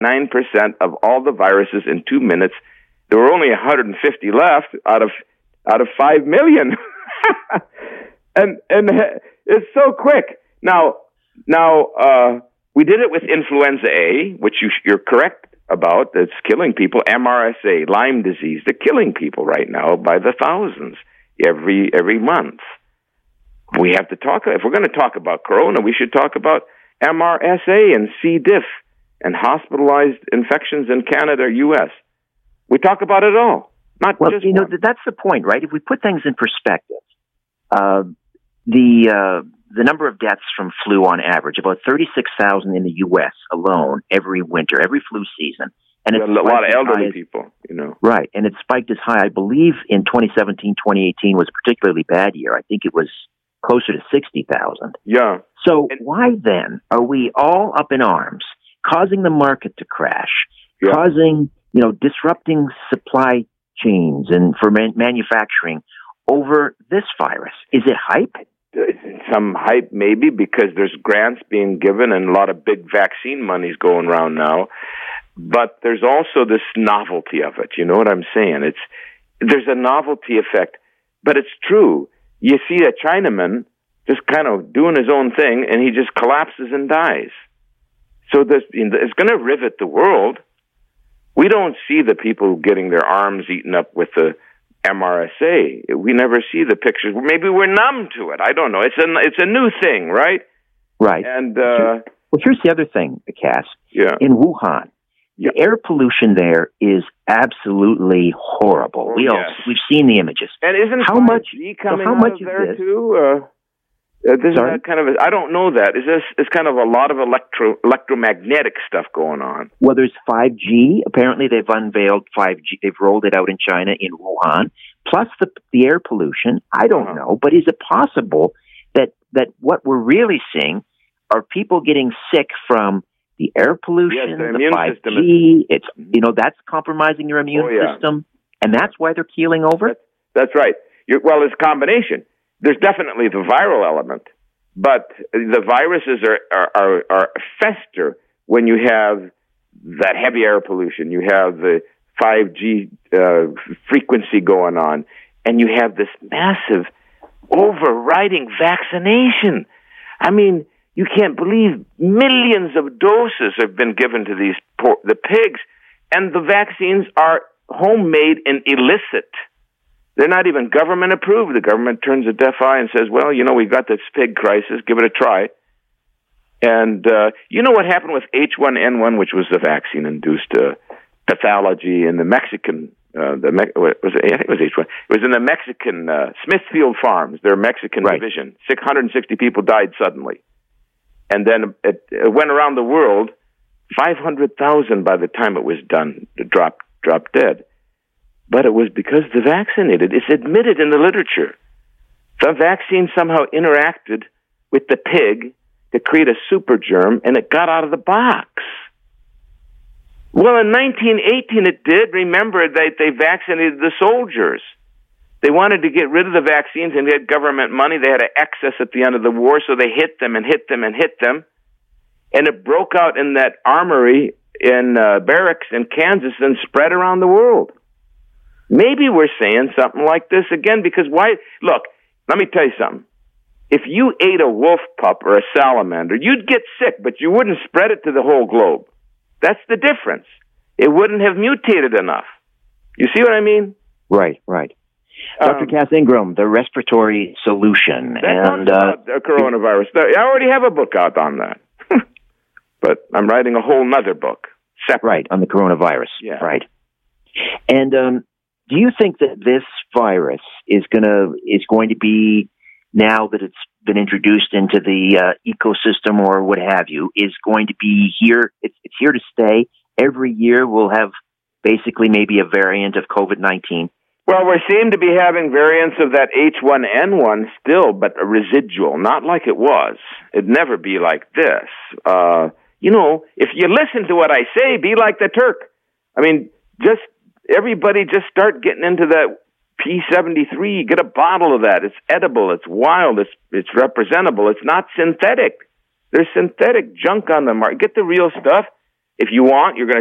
9% of all the viruses in 2 minutes. There were only 150 left out of 5 million. and it's so quick. Now we did it with influenza A, which you're correct about. That's killing people. MRSA, Lyme disease. They're killing people right now by the thousands every month. We have to talk. If we're going to talk about corona, we should talk about MRSA and C. diff and hospitalized infections in Canada, U.S. We talk about it all. Not just you know, that's the point, right? If we put things in perspective, the number of deaths from flu on average, about 36,000 in the U.S. alone every winter, every flu season. And it's a lot of elderly people, you know. Right, and it spiked as high. I believe in 2017, 2018 was a particularly bad year. I think it was closer to 60,000. Yeah. So why then are we all up in arms, causing the market to crash, causing, disrupting supply chains and for manufacturing over this virus? Is it hype? Some hype, maybe, because there's grants being given and a lot of big vaccine money's going around now. But there's also this novelty of it. You know what I'm saying? There's a novelty effect, but it's true. You see a Chinaman just kind of doing his own thing, and he just collapses and dies. So it's going to rivet the world. We don't see the people getting their arms eaten up with the MRSA. We never see the pictures. Maybe we're numb to it. I don't know. It's a new thing, right? Right. And well, here's the other thing, Cass. Yeah. In Wuhan, the air pollution there is absolutely horrible. We've seen the images. And isn't how much coming out of there too? This Sorry? is kind of I don't know that. It's kind of a lot of electromagnetic stuff going on. Well, there's 5G. Apparently, they've unveiled 5G. They've rolled it out in China, in Wuhan. Plus the air pollution. I don't know, but is it possible that what we're really seeing are people getting sick from the air pollution, the 5G? It's that's compromising your immune system, and that's why they're keeling over. That's right. It's a combination. There's definitely the viral element, but the viruses are fester when you have that heavy air pollution. You have the 5G frequency going on, and you have this massive overriding vaccination. I mean, you can't believe millions of doses have been given to the pigs, and the vaccines are homemade and illicit. They're not even government approved. The government turns a deaf eye and says, well, we've got this pig crisis. Give it a try. And you know what happened with H1N1, which was the vaccine-induced pathology in the Mexican, I think it was H1. It was in the Mexican Smithfield Farms, their Mexican division. 660 people died suddenly. And then it went around the world. 500,000 by the time it was done, dropped dead. But it was because the vaccinated. It's admitted in the literature. The vaccine somehow interacted with the pig to create a super germ, and it got out of the box. Well, in 1918 it did. Remember that they vaccinated the soldiers. They wanted to get rid of the vaccines and get government money. They had an excess at the end of the war, so they hit them and hit them and hit them. And it broke out in that armory in barracks in Kansas and spread around the world. Maybe we're saying something like this again, because why? Look, let me tell you something. If you ate a wolf pup or a salamander, you'd get sick, but you wouldn't spread it to the whole globe. That's the difference. It wouldn't have mutated enough. You see what I mean? Right. Dr. Cass Ingram, The Respiratory Solution. And coronavirus. I already have a book out on that. But I'm writing a whole nother book. Separate. Right, on the coronavirus. Yeah. Right. And do you think that this virus is going to be, now that it's been introduced into the ecosystem or what have you, is going to be here? It's here to stay. Every year we'll have basically maybe a variant of COVID-19. Well, we seem to be having variants of that H1N1 still, but a residual, not like it was. It'd never be like this. If you listen to what I say, be like the Turk. I mean, everybody just start getting into that P73. Get a bottle of that. It's edible. It's wild. It's representable. It's not synthetic. There's synthetic junk on the market. Get the real stuff. if you want, you're going to